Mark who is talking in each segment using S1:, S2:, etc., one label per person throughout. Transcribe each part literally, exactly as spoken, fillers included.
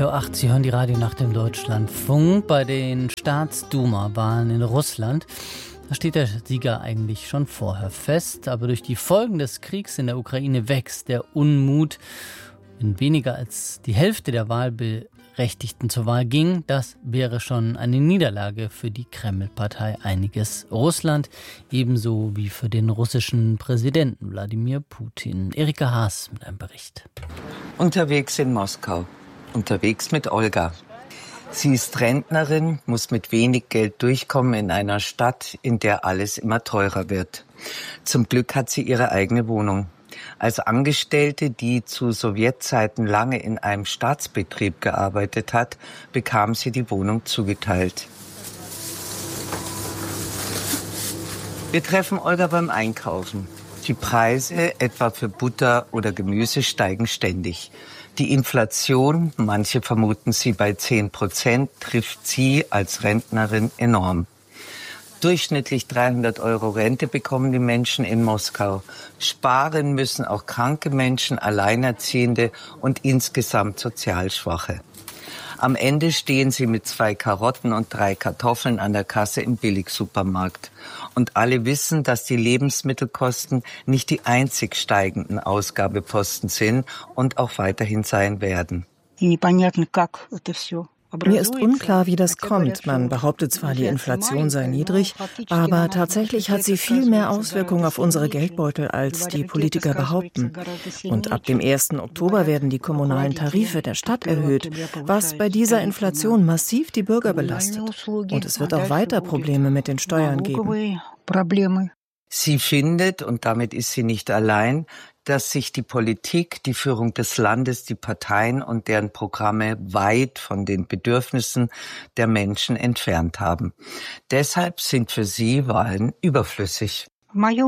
S1: zwei Uhr acht, Sie hören die Radionacht im Deutschlandfunk. Bei den Staatsduma-Wahlen in Russland, da steht der Sieger eigentlich schon vorher fest. Aber durch die Folgen des Kriegs in der Ukraine wächst der Unmut. Wenn weniger als die Hälfte der Wahlberechtigten zur Wahl ging, das wäre schon eine Niederlage für die Kreml-Partei Einiges Russland, ebenso wie für den russischen Präsidenten Wladimir Putin. Erika Haas mit einem Bericht.
S2: Unterwegs in Moskau. Unterwegs mit Olga. Sie ist Rentnerin, muss mit wenig Geld durchkommen in einer Stadt, in der alles immer teurer wird. Zum Glück hat sie ihre eigene Wohnung. Als Angestellte, die zu Sowjetzeiten lange in einem Staatsbetrieb gearbeitet hat, bekam sie die Wohnung zugeteilt. Wir treffen Olga beim Einkaufen. Die Preise, etwa für Butter oder Gemüse, steigen ständig. Die Inflation, manche vermuten sie bei zehn Prozent, trifft sie als Rentnerin enorm. Durchschnittlich dreihundert Euro Rente bekommen die Menschen in Moskau. Sparen müssen auch kranke Menschen, Alleinerziehende und insgesamt Sozialschwache. Am Ende stehen sie mit zwei Karotten und drei Kartoffeln an der Kasse im Billigsupermarkt. Und alle wissen, dass die Lebensmittelkosten nicht die einzig steigenden Ausgabeposten sind und auch weiterhin sein werden.
S3: Mir ist unklar, wie das kommt. Man behauptet zwar, die Inflation sei niedrig, aber tatsächlich hat sie viel mehr Auswirkungen auf unsere Geldbeutel, als die Politiker behaupten. Und ab dem ersten Oktober werden die kommunalen Tarife der Stadt erhöht, was bei dieser Inflation massiv die Bürger belastet. Und es wird auch weiter Probleme mit den Steuern geben.
S2: Sie findet, und damit ist sie nicht allein, dass sich die Politik, die Führung des Landes, die Parteien und deren Programme weit von den Bedürfnissen der Menschen entfernt haben. Deshalb sind für sie Wahlen überflüssig.
S3: Meine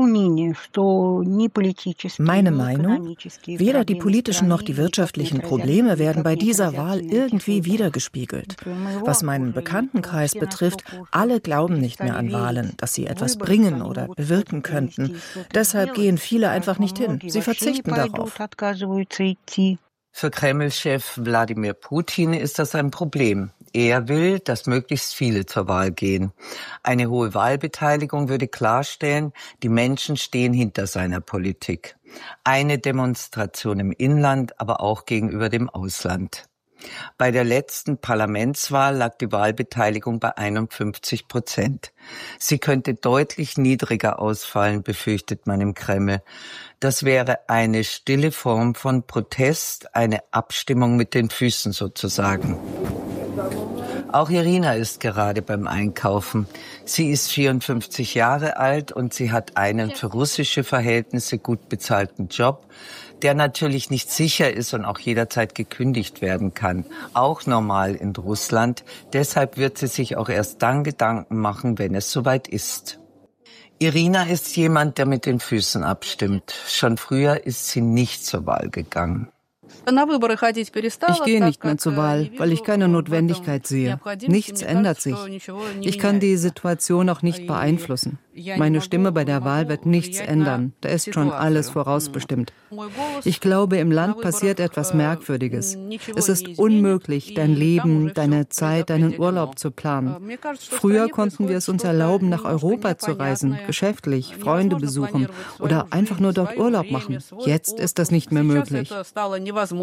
S3: Meinung? Weder die politischen noch die wirtschaftlichen Probleme werden bei dieser Wahl irgendwie wiedergespiegelt. Was meinen Bekanntenkreis betrifft, alle glauben nicht mehr an Wahlen, dass sie etwas bringen oder bewirken könnten. Deshalb gehen viele einfach nicht hin. Sie verzichten darauf.
S2: Für Kreml-Chef Wladimir Putin ist das ein Problem. Er will, dass möglichst viele zur Wahl gehen. Eine hohe Wahlbeteiligung würde klarstellen, die Menschen stehen hinter seiner Politik. Eine Demonstration im Inland, aber auch gegenüber dem Ausland. Bei der letzten Parlamentswahl lag die Wahlbeteiligung bei einundfünfzig Prozent. Sie könnte deutlich niedriger ausfallen, befürchtet man im Kreml. Das wäre eine stille Form von Protest, eine Abstimmung mit den Füßen sozusagen. Auch Irina ist gerade beim Einkaufen. Sie ist vierundfünfzig Jahre alt und sie hat einen für russische Verhältnisse gut bezahlten Job, der natürlich nicht sicher ist und auch jederzeit gekündigt werden kann. Auch normal in Russland. Deshalb wird sie sich auch erst dann Gedanken machen, wenn es soweit ist. Irina ist jemand, der mit den Füßen abstimmt. Schon früher ist sie nicht zur Wahl gegangen.
S4: Ich gehe nicht mehr zur Wahl, weil ich keine Notwendigkeit sehe. Nichts ändert sich. Ich kann die Situation auch nicht beeinflussen. Meine Stimme bei der Wahl wird nichts ändern. Da ist schon alles vorausbestimmt. Ich glaube, im Land passiert etwas Merkwürdiges. Es ist unmöglich, dein Leben, deine Zeit, deinen Urlaub zu planen. Früher konnten wir es uns erlauben, nach Europa zu reisen, geschäftlich, Freunde besuchen oder einfach nur dort Urlaub machen. Jetzt ist das nicht mehr möglich.
S2: Die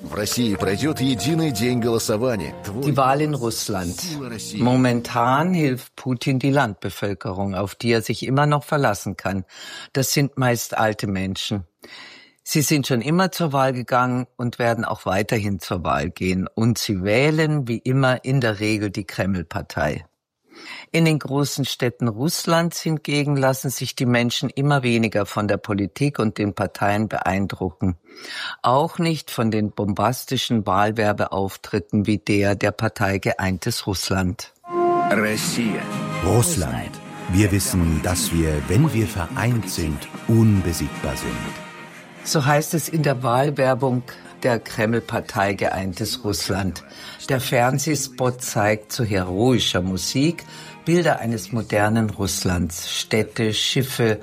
S2: Wahl in Russland. Momentan hilft Putin die Landbevölkerung, auf die er sich immer noch verlassen kann. Das sind meist alte Menschen. Sie sind schon immer zur Wahl gegangen und werden auch weiterhin zur Wahl gehen. Und sie wählen, wie immer, in der Regel die Kreml-Partei. In den großen Städten Russlands hingegen lassen sich die Menschen immer weniger von der Politik und den Parteien beeindrucken. Auch nicht von den bombastischen Wahlwerbeauftritten wie der der Partei Geeintes Russland.
S5: Russland. Wir wissen, dass wir, wenn wir vereint sind, unbesiegbar sind.
S2: So heißt es in der Wahlwerbung der Kreml-Partei Geeintes Russland. Der Fernsehspot zeigt zu heroischer Musik Bilder eines modernen Russlands. Städte, Schiffe,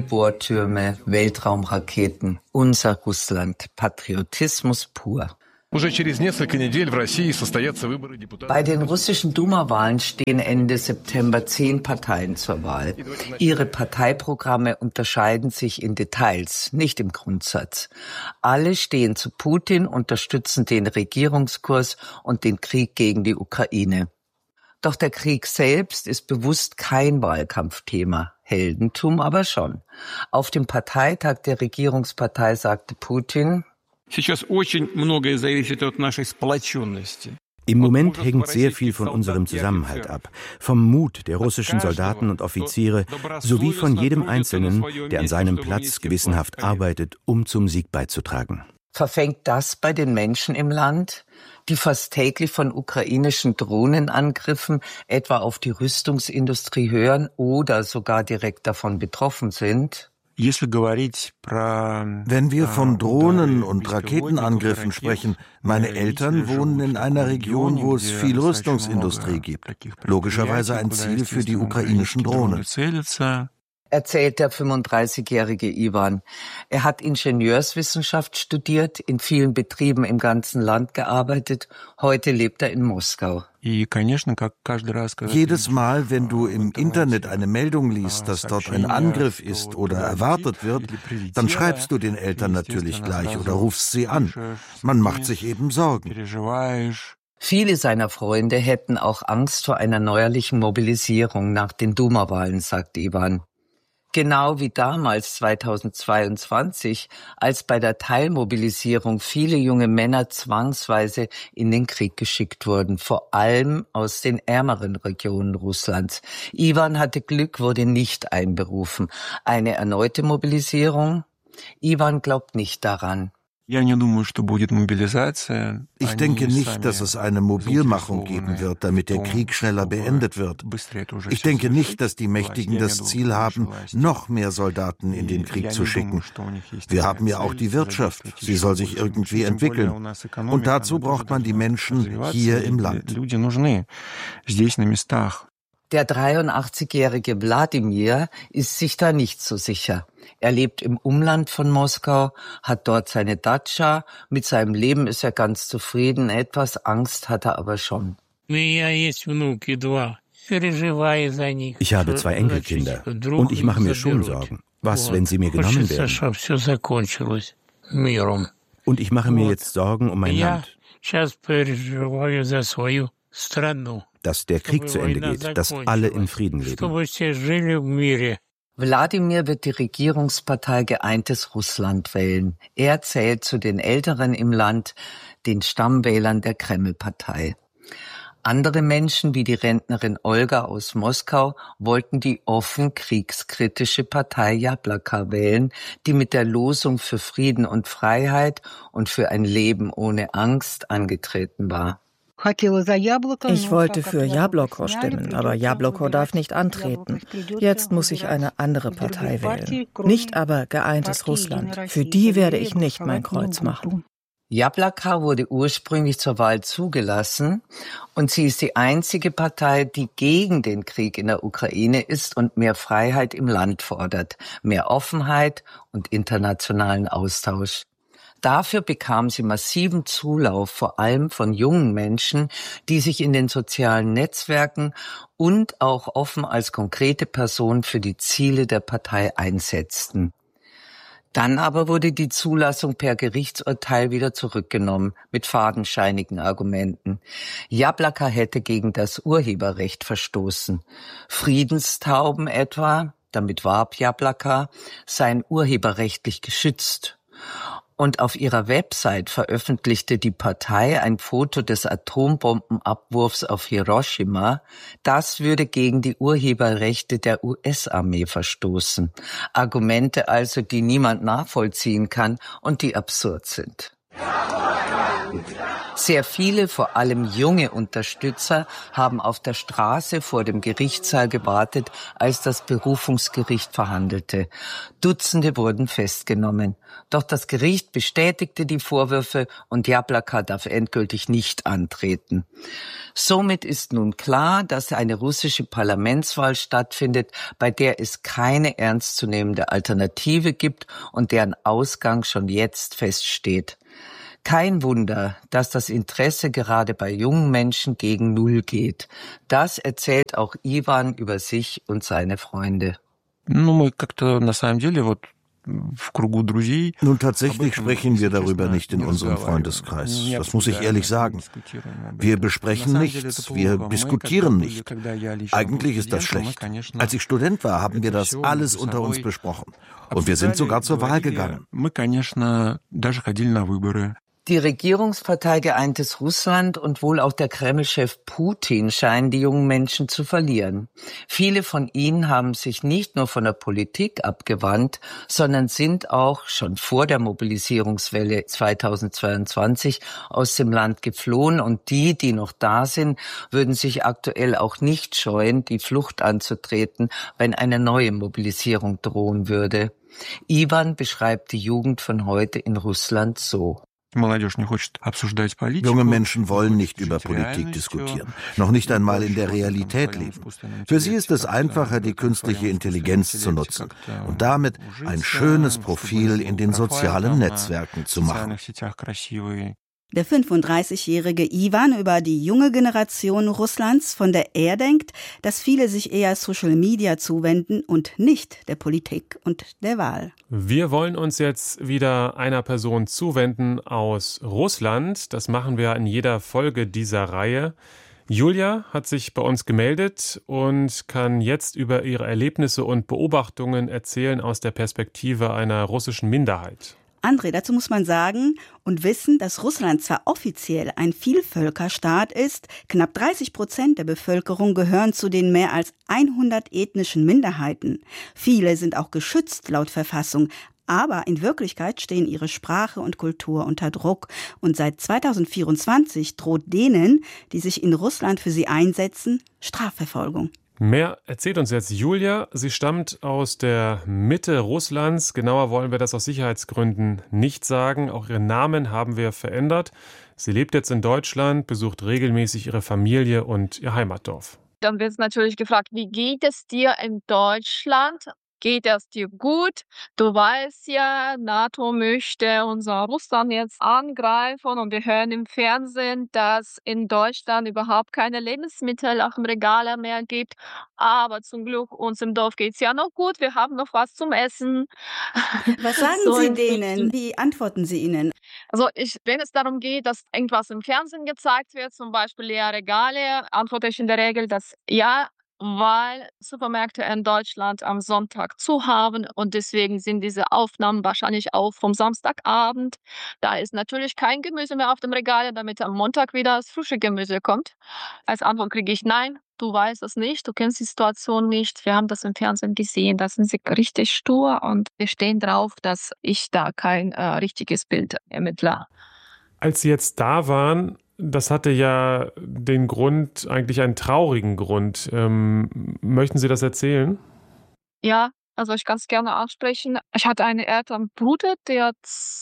S2: Ölbohrtürme, Weltraumraketen. Unser Russland. Patriotismus pur. Bei den russischen Duma-Wahlen stehen Ende September zehn Parteien zur Wahl. Ihre Parteiprogramme unterscheiden sich in Details, nicht im Grundsatz. Alle stehen zu Putin, unterstützen den Regierungskurs und den Krieg gegen die Ukraine. Doch der Krieg selbst ist bewusst kein Wahlkampfthema. Heldentum aber schon. Auf dem Parteitag der Regierungspartei sagte Putin:
S5: Im Moment hängt sehr viel von unserem Zusammenhalt ab, vom Mut der russischen Soldaten und Offiziere sowie von jedem Einzelnen, der an seinem Platz gewissenhaft arbeitet, um zum Sieg beizutragen.
S2: Verfängt das bei den Menschen im Land, die fast täglich von ukrainischen Drohnenangriffen etwa auf die Rüstungsindustrie hören oder sogar direkt davon betroffen sind?
S6: Wenn wir von Drohnen- und Raketenangriffen sprechen, meine Eltern wohnen in einer Region, wo es viel Rüstungsindustrie gibt. Logischerweise ein Ziel für die ukrainischen Drohnen.
S2: Erzählt der fünfunddreißigjährige Iwan. Er hat Ingenieurswissenschaft studiert, in vielen Betrieben im ganzen Land gearbeitet. Heute lebt er in Moskau.
S6: Jedes Mal, wenn du im Internet eine Meldung liest, dass dort ein Angriff ist oder erwartet wird, dann schreibst du den Eltern natürlich gleich oder rufst sie an. Man macht sich eben Sorgen.
S2: Viele seiner Freunde hätten auch Angst vor einer neuerlichen Mobilisierung nach den Duma-Wahlen, sagt Iwan. Genau wie damals zweitausendzweiundzwanzig, als bei der Teilmobilisierung viele junge Männer zwangsweise in den Krieg geschickt wurden, vor allem aus den ärmeren Regionen Russlands. Iwan hatte Glück, wurde nicht einberufen. Eine erneute Mobilisierung? Iwan glaubt nicht daran.
S6: Ich denke nicht, dass es eine Mobilmachung geben wird, damit der Krieg schneller beendet wird. Ich denke nicht, dass die Mächtigen das Ziel haben, noch mehr Soldaten in den Krieg zu schicken. Wir haben ja auch die Wirtschaft. Sie soll sich irgendwie entwickeln. Und dazu braucht man die Menschen hier im Land.
S2: Der dreiundachtzigjährige Wladimir ist sich da nicht so sicher. Er lebt im Umland von Moskau, hat dort seine Datscha. Mit seinem Leben ist er ganz zufrieden. Etwas Angst hat er aber schon.
S5: Ich habe zwei Enkelkinder und ich mache mir schon Sorgen. Was, wenn sie mir genommen werden? Und ich mache mir jetzt Sorgen um mein Land. Dass der Krieg zu Ende geht, dass alle in Frieden leben.
S2: Wladimir wird die Regierungspartei Geeintes Russland wählen. Er zählt zu den Älteren im Land, den Stammwählern der Kreml-Partei. Andere Menschen wie die Rentnerin Olga aus Moskau wollten die offen kriegskritische Partei Jablaka wählen, die mit der Losung für Frieden und Freiheit und für ein Leben ohne Angst angetreten war.
S3: Ich wollte für Jabloko stimmen, aber Jabloko darf nicht antreten. Jetzt muss ich eine andere Partei wählen. Nicht aber Geeintes Russland. Für die werde ich nicht mein Kreuz machen.
S2: Jablaka wurde ursprünglich zur Wahl zugelassen und sie ist die einzige Partei, die gegen den Krieg in der Ukraine ist und mehr Freiheit im Land fordert, mehr Offenheit und internationalen Austausch. Dafür bekam sie massiven Zulauf, vor allem von jungen Menschen, die sich in den sozialen Netzwerken und auch offen als konkrete Person für die Ziele der Partei einsetzten. Dann aber wurde die Zulassung per Gerichtsurteil wieder zurückgenommen, mit fadenscheinigen Argumenten. Jablaka hätte gegen das Urheberrecht verstoßen. Friedenstauben etwa, damit warb Jablaka, seien urheberrechtlich geschützt. Und auf ihrer Website veröffentlichte die Partei ein Foto des Atombombenabwurfs auf Hiroshima. Das würde gegen die Urheberrechte der U S-Armee verstoßen. Argumente also, die niemand nachvollziehen kann und die absurd sind. Sehr viele, vor allem junge Unterstützer, haben auf der Straße vor dem Gerichtssaal gewartet, als das Berufungsgericht verhandelte. Dutzende wurden festgenommen. Doch das Gericht bestätigte die Vorwürfe und Jablaka darf endgültig nicht antreten. Somit ist nun klar, dass eine russische Parlamentswahl stattfindet, bei der es keine ernstzunehmende Alternative gibt und deren Ausgang schon jetzt feststeht. Kein Wunder, dass das Interesse gerade bei jungen Menschen gegen Null geht. Das erzählt auch Iwan über sich und seine Freunde.
S6: Nun, tatsächlich sprechen wir darüber nicht in unserem Freundeskreis. Das muss ich ehrlich sagen. Wir besprechen nichts, wir diskutieren nicht. Eigentlich ist das schlecht. Als ich Student war, haben wir das alles unter uns besprochen. Und wir sind sogar zur Wahl gegangen.
S2: Die Regierungspartei Geeintes Russland und wohl auch der Kreml-Chef Putin scheinen die jungen Menschen zu verlieren. Viele von ihnen haben sich nicht nur von der Politik abgewandt, sondern sind auch schon vor der Mobilisierungswelle zweitausendzweiundzwanzig aus dem Land geflohen. Und die, die noch da sind, würden sich aktuell auch nicht scheuen, die Flucht anzutreten, wenn eine neue Mobilisierung drohen würde. Iwan beschreibt die Jugend von heute in Russland so.
S6: Junge Menschen wollen nicht über Politik diskutieren, noch nicht einmal in der Realität leben. Für sie ist es einfacher, die künstliche Intelligenz zu nutzen und damit ein schönes Profil in den sozialen Netzwerken zu machen.
S7: Der fünfunddreißigjährige Iwan über die junge Generation Russlands, von der er denkt, dass viele sich eher Social Media zuwenden und nicht der Politik und der Wahl.
S8: Wir wollen uns jetzt wieder einer Person zuwenden aus Russland. Das machen wir in jeder Folge dieser Reihe. Julia hat sich bei uns gemeldet und kann jetzt über ihre Erlebnisse und Beobachtungen erzählen aus der Perspektive einer russischen Minderheit.
S7: André, dazu muss man sagen und wissen, dass Russland zwar offiziell ein Vielvölkerstaat ist, knapp dreißig Prozent der Bevölkerung gehören zu den mehr als hundert ethnischen Minderheiten. Viele sind auch geschützt laut Verfassung, aber in Wirklichkeit stehen ihre Sprache und Kultur unter Druck. Und seit zweitausendvierundzwanzig droht denen, die sich in Russland für sie einsetzen, Strafverfolgung.
S8: Mehr erzählt uns jetzt Julia. Sie stammt aus der Mitte Russlands. Genauer wollen wir das aus Sicherheitsgründen nicht sagen. Auch ihren Namen haben wir verändert. Sie lebt jetzt in Deutschland, besucht regelmäßig ihre Familie und ihr Heimatdorf.
S9: Dann wird natürlich gefragt, wie geht es dir in Deutschland? Geht es dir gut? Du weißt ja, NATO möchte unser Russland jetzt angreifen und wir hören im Fernsehen, dass in Deutschland überhaupt keine Lebensmittel auf dem Regal mehr gibt. Aber zum Glück, uns im Dorf geht es ja noch gut, wir haben noch was zum Essen.
S7: Was sagen so Sie denen? Wie antworten Sie ihnen?
S9: Also ich, wenn es darum geht, dass irgendwas im Fernsehen gezeigt wird, zum Beispiel leere Regale, antworte ich in der Regel, dass ja, weil Supermärkte in Deutschland am Sonntag zu haben und deswegen sind diese Aufnahmen wahrscheinlich auch vom Samstagabend. Da ist natürlich kein Gemüse mehr auf dem Regal, damit am Montag wieder das frische Gemüse kommt. Als Antwort kriege ich nein, du weißt es nicht, du kennst die Situation nicht. Wir haben das im Fernsehen gesehen, da sind sie richtig stur und wir stehen drauf, dass ich da kein äh, richtiges Bild ermittle.
S8: Als Sie jetzt da waren, das hatte ja den Grund, eigentlich einen traurigen Grund. Ähm, möchten Sie das erzählen?
S9: Ja, also ich kann es gerne ansprechen. Ich hatte einen älteren Bruder, der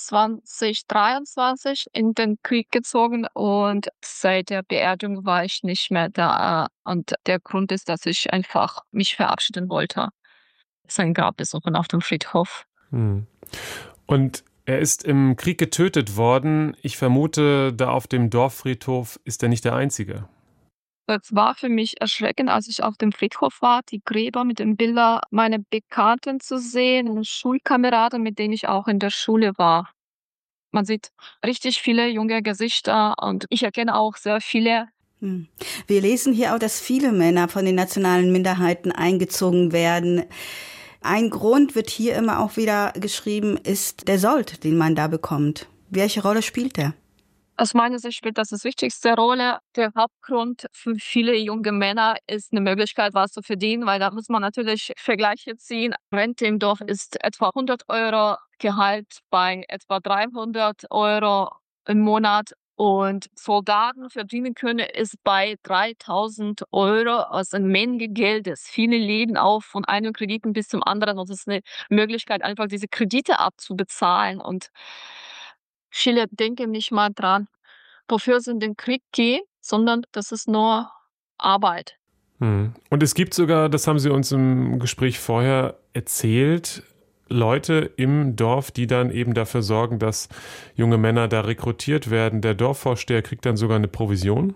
S9: zweitausenddreiundzwanzig in den Krieg gezogen und seit der Beerdigung war ich nicht mehr da. Und der Grund ist, dass ich einfach mich verabschieden wollte. Sein Grab besuchen auf dem Friedhof.
S8: Hm. Und er ist im Krieg getötet worden. Ich vermute, da auf dem Dorffriedhof ist er nicht der Einzige.
S9: Es war für mich erschreckend, als ich auf dem Friedhof war, die Gräber mit den Bildern meiner Bekannten zu sehen, Schulkameraden, mit denen ich auch in der Schule war. Man sieht richtig viele junge Gesichter und ich erkenne auch sehr viele.
S7: Wir lesen hier auch, dass viele Männer von den nationalen Minderheiten eingezogen werden. Ein Grund wird hier immer auch wieder geschrieben, ist der Sold, den man da bekommt. Welche Rolle spielt der?
S9: Aus meiner Sicht spielt das die wichtigste Rolle. Der Hauptgrund für viele junge Männer ist eine Möglichkeit, was zu verdienen, weil da muss man natürlich Vergleiche ziehen. Rente im Dorf ist etwa hundert Euro, Gehalt bei etwa dreihundert Euro im Monat. Und Soldaten verdienen können es bei dreitausend Euro, aus eine Menge Geldes. Viele leben auch von einem Krediten bis zum anderen. Und es ist eine Möglichkeit, einfach diese Kredite abzubezahlen. Und viele denken nicht mal dran, wofür sie in den Krieg gehen, sondern das ist nur Arbeit.
S8: Hm. Und es gibt sogar, das haben Sie uns im Gespräch vorher erzählt, Leute im Dorf, die dann eben dafür sorgen, dass junge Männer da rekrutiert werden. Der Dorfvorsteher kriegt dann sogar eine Provision?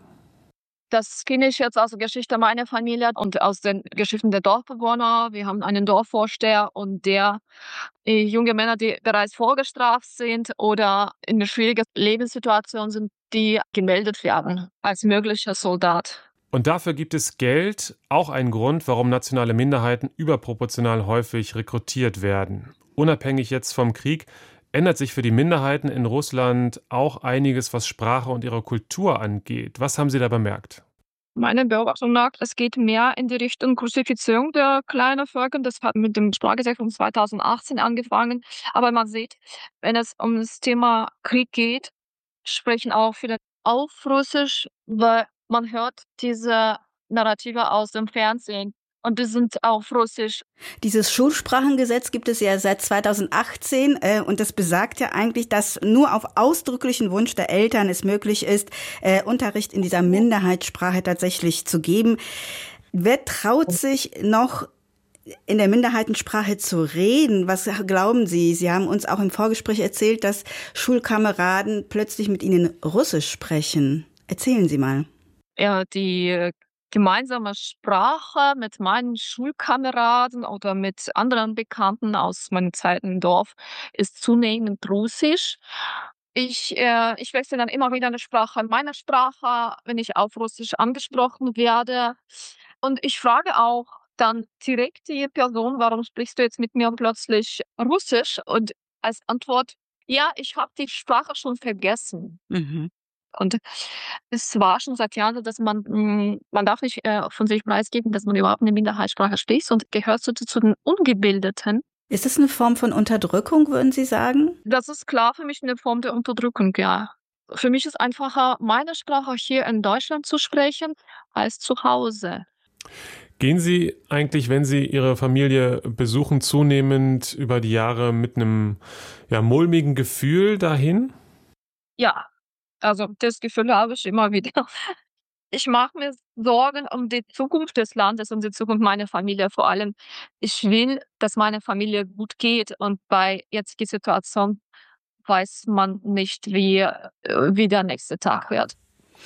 S9: Das kenne ich jetzt aus der Geschichte meiner Familie und aus den Geschichten der Dorfbewohner. Wir haben einen Dorfvorsteher und der äh, junge Männer, die bereits vorgestraft sind oder in einer schwierigen Lebenssituation sind, die gemeldet werden als möglicher Soldat.
S8: Und dafür gibt es Geld, auch ein Grund, warum nationale Minderheiten überproportional häufig rekrutiert werden. Unabhängig jetzt vom Krieg ändert sich für die Minderheiten in Russland auch einiges, was Sprache und ihre Kultur angeht. Was haben Sie da bemerkt?
S9: Meine Beobachtung nach, es geht mehr in die Richtung Russifizierung der kleinen Völker. Das hat mit dem Sprachgesetz von zweitausendachtzehn angefangen. Aber man sieht, wenn es um das Thema Krieg geht, sprechen auch viele auf Russisch, weil man hört diese Narrative aus dem Fernsehen. Und die sind auf Russisch.
S7: Dieses Schulsprachengesetz gibt es ja seit zweitausendachtzehn äh, und das besagt ja eigentlich, dass nur auf ausdrücklichen Wunsch der Eltern es möglich ist, äh, Unterricht in dieser Minderheitssprache tatsächlich zu geben. Wer traut sich noch in der Minderheitensprache zu reden? Was glauben Sie? Sie haben uns auch im Vorgespräch erzählt, dass Schulkameraden plötzlich mit Ihnen Russisch sprechen. Erzählen Sie mal.
S9: Ja, die gemeinsame Sprache mit meinen Schulkameraden oder mit anderen Bekannten aus meiner Zeit im Dorf ist zunehmend Russisch. Ich, äh, ich wechsle dann immer wieder eine Sprache in meiner Sprache, wenn ich auf Russisch angesprochen werde. Und ich frage auch dann direkt die Person, warum sprichst du jetzt mit mir plötzlich Russisch? Und als Antwort, ja, ich habe die Sprache schon vergessen. Mhm. Und es war schon seit Jahren so, dass man, man darf nicht äh, von sich preisgeben, dass man überhaupt eine Minderheitssprache spricht und gehört so zu den Ungebildeten.
S7: Ist das eine Form von Unterdrückung, würden Sie sagen?
S9: Das ist klar für mich eine Form der Unterdrückung, ja. Für mich ist einfacher, meine Sprache hier in Deutschland zu sprechen, als zu Hause.
S8: Gehen Sie eigentlich, wenn Sie Ihre Familie besuchen, zunehmend über die Jahre mit einem ja, mulmigen Gefühl dahin?
S9: Ja. Also das Gefühl habe ich immer wieder. Ich mache mir Sorgen um die Zukunft des Landes, um die Zukunft meiner Familie vor allem. Ich will, dass meine Familie gut geht und bei jetziger Situation weiß man nicht, wie, wie der nächste Tag wird.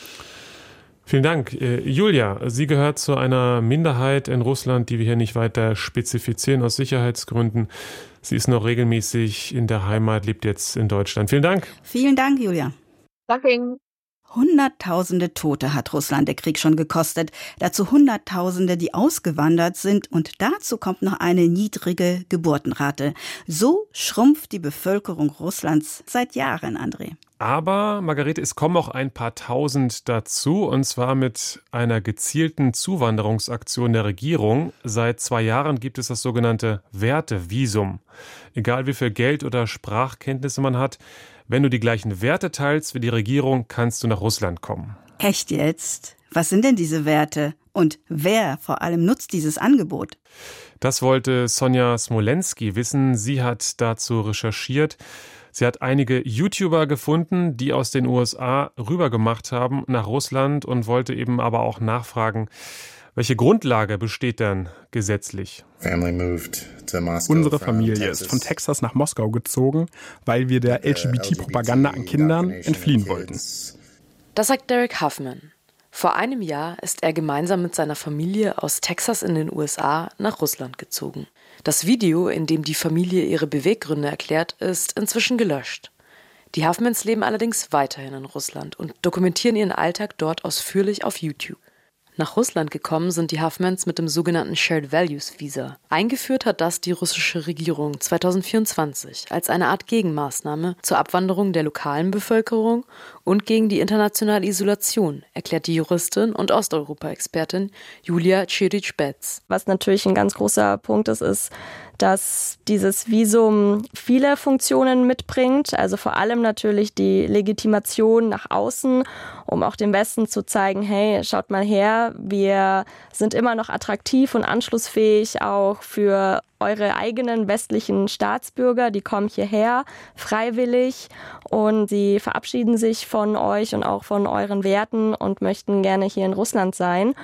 S8: Vielen Dank. Julia, sie gehört zu einer Minderheit in Russland, die wir hier nicht weiter spezifizieren aus Sicherheitsgründen. Sie ist noch regelmäßig in der Heimat, lebt jetzt in Deutschland. Vielen Dank.
S7: Vielen Dank, Julia.
S9: Danke Ihnen.
S7: Hunderttausende Tote hat Russland der Krieg schon gekostet. Dazu Hunderttausende, die ausgewandert sind. Und dazu kommt noch eine niedrige Geburtenrate. So schrumpft die Bevölkerung Russlands seit Jahren, André.
S8: Aber, Margarete, es kommen auch ein paar Tausend dazu, und zwar mit einer gezielten Zuwanderungsaktion der Regierung. Seit zwei Jahren gibt es das sogenannte Wertevisum. Egal wie viel Geld oder Sprachkenntnisse man hat, wenn du die gleichen Werte teilst wie die Regierung, kannst du nach Russland kommen.
S7: Echt jetzt? Was sind denn diese Werte? Und wer vor allem nutzt dieses Angebot?
S8: Das wollte Sonja Smolensky wissen. Sie hat dazu recherchiert. Sie hat einige YouTuber gefunden, die aus den U S A rübergemacht haben nach Russland und wollte eben aber auch nachfragen, welche Grundlage besteht denn gesetzlich?
S10: Unsere Familie ist von Texas nach Moskau gezogen, weil wir der L G B T-Propaganda an Kindern entfliehen wollten.
S11: Das sagt Derek Huffman. Vor einem Jahr ist er gemeinsam mit seiner Familie aus Texas in den U S A nach Russland gezogen. Das Video, in dem die Familie ihre Beweggründe erklärt, ist inzwischen gelöscht. Die Huffmans leben allerdings weiterhin in Russland und dokumentieren ihren Alltag dort ausführlich auf YouTube. Nach Russland gekommen sind die Huffmans mit dem sogenannten Shared Values Visa. Eingeführt hat das die russische Regierung zweitausendvierundzwanzig als eine Art Gegenmaßnahme zur Abwanderung der lokalen Bevölkerung und gegen die internationale Isolation, erklärt die Juristin und Osteuropa-Expertin Julia Ciric-Betz.
S12: Was natürlich ein ganz großer Punkt ist, ist, dass dieses Visum viele Funktionen mitbringt, also vor allem natürlich die Legitimation nach außen, um auch dem Westen zu zeigen, hey, schaut mal her, wir sind immer noch attraktiv und anschlussfähig auch für eure eigenen westlichen Staatsbürger, die kommen hierher freiwillig und sie verabschieden sich von euch und auch von euren Werten und möchten gerne hier in Russland sein.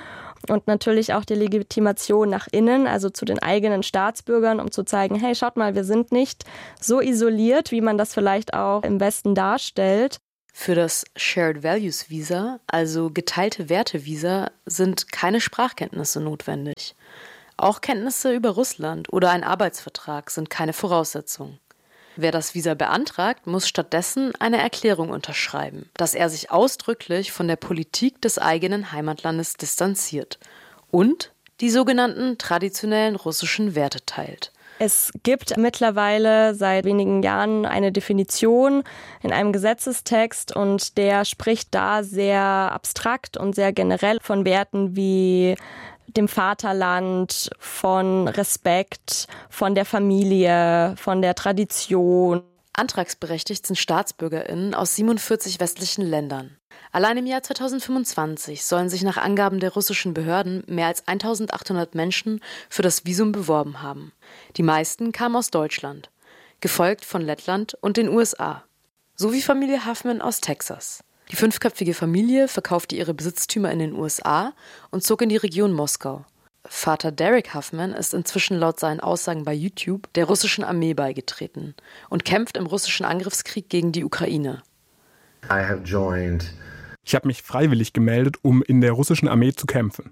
S12: Und natürlich auch die Legitimation nach innen, also zu den eigenen Staatsbürgern, um zu zeigen, hey, schaut mal, wir sind nicht so isoliert, wie man das vielleicht auch im Westen darstellt.
S11: Für das Shared Values Visa, also geteilte Werte Visa, sind keine Sprachkenntnisse notwendig. Auch Kenntnisse über Russland oder ein Arbeitsvertrag sind keine Voraussetzung. Wer das Visa beantragt, muss stattdessen eine Erklärung unterschreiben, dass er sich ausdrücklich von der Politik des eigenen Heimatlandes distanziert und die sogenannten traditionellen russischen Werte teilt.
S12: Es gibt mittlerweile seit wenigen Jahren eine Definition in einem Gesetzestext und der spricht da sehr abstrakt und sehr generell von Werten wie dem Vaterland, von Respekt, von der Familie, von der Tradition.
S11: Antragsberechtigt sind StaatsbürgerInnen aus siebenundvierzig westlichen Ländern. Allein im Jahr zweitausendfünfundzwanzig sollen sich nach Angaben der russischen Behörden mehr als eintausendachthundert Menschen für das Visum beworben haben. Die meisten kamen aus Deutschland, gefolgt von Lettland und den U S A. So wie Familie Huffman aus Texas. Die fünfköpfige Familie verkaufte ihre Besitztümer in den U S A und zog in die Region Moskau. Vater Derek Huffman ist inzwischen laut seinen Aussagen bei YouTube der russischen Armee beigetreten und kämpft im russischen Angriffskrieg gegen die Ukraine.
S10: Ich habe mich freiwillig gemeldet, um in der russischen Armee zu kämpfen.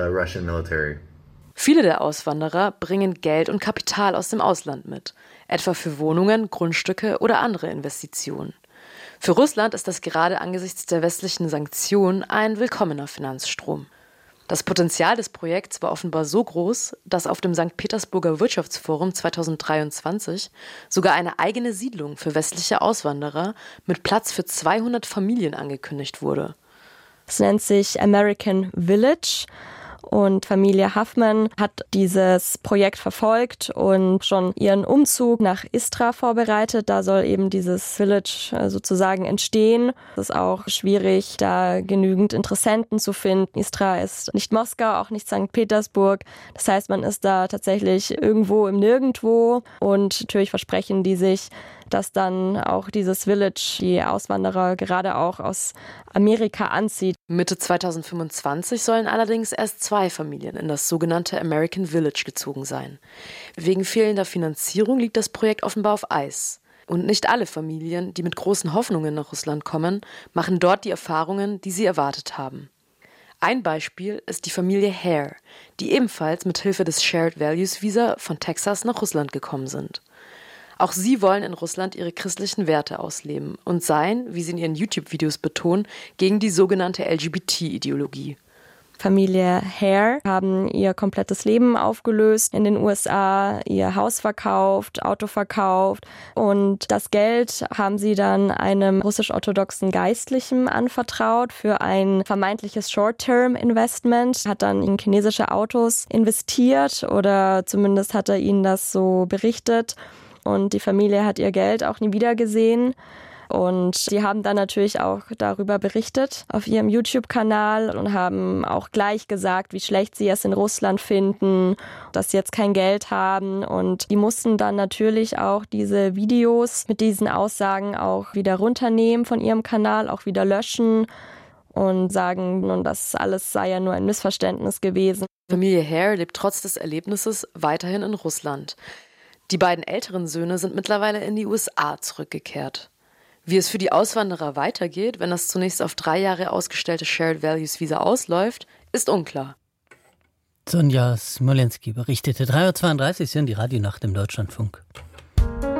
S11: Viele der Auswanderer bringen Geld und Kapital aus dem Ausland mit, etwa für Wohnungen, Grundstücke oder andere Investitionen. Für Russland ist das gerade angesichts der westlichen Sanktionen ein willkommener Finanzstrom. Das Potenzial des Projekts war offenbar so groß, dass auf dem Sankt Petersburger Wirtschaftsforum zweitausenddreiundzwanzig sogar eine eigene Siedlung für westliche Auswanderer mit Platz für zweihundert Familien angekündigt wurde.
S12: Es nennt sich American Village. Und Familie Huffman hat dieses Projekt verfolgt und schon ihren Umzug nach Istra vorbereitet. Da soll eben dieses Village sozusagen entstehen. Es ist auch schwierig, da genügend Interessenten zu finden. Istra ist nicht Moskau, auch nicht Sankt Petersburg. Das heißt, man ist da tatsächlich irgendwo im Nirgendwo. Und natürlich versprechen die sich, dass dann auch dieses Village die Auswanderer gerade auch aus Amerika anzieht.
S11: Mitte zweitausendfünfundzwanzig sollen allerdings erst zwei Familien in das sogenannte American Village gezogen sein. Wegen fehlender Finanzierung liegt das Projekt offenbar auf Eis. Und nicht alle Familien, die mit großen Hoffnungen nach Russland kommen, machen dort die Erfahrungen, die sie erwartet haben. Ein Beispiel ist die Familie Hare, die ebenfalls mit Hilfe des Shared Values Visa von Texas nach Russland gekommen sind. Auch sie wollen in Russland ihre christlichen Werte ausleben und seien, wie sie in ihren YouTube-Videos betonen, gegen die sogenannte L G B T-Ideologie.
S12: Familie Hare haben ihr komplettes Leben aufgelöst in den U S A, ihr Haus verkauft, Auto verkauft und das Geld haben sie dann einem russisch-orthodoxen Geistlichen anvertraut für ein vermeintliches Short-Term-Investment, hat dann in chinesische Autos investiert oder zumindest hat er ihnen das so berichtet. Und die Familie hat ihr Geld auch nie wieder gesehen. Und sie haben dann natürlich auch darüber berichtet auf ihrem YouTube-Kanal und haben auch gleich gesagt, wie schlecht sie es in Russland finden, dass sie jetzt kein Geld haben. Und die mussten dann natürlich auch diese Videos mit diesen Aussagen auch wieder runternehmen von ihrem Kanal, auch wieder löschen und sagen, nun, das alles sei ja nur ein Missverständnis gewesen.
S11: Familie Hare lebt trotz des Erlebnisses weiterhin in Russland. Die beiden älteren Söhne sind mittlerweile in die U S A zurückgekehrt. Wie es für die Auswanderer weitergeht, wenn das zunächst auf drei Jahre ausgestellte Shared Values Visa ausläuft, ist unklar.
S1: Sonja Smolenski berichtete. drei Uhr zweiunddreißig sind die Radionacht im Deutschlandfunk.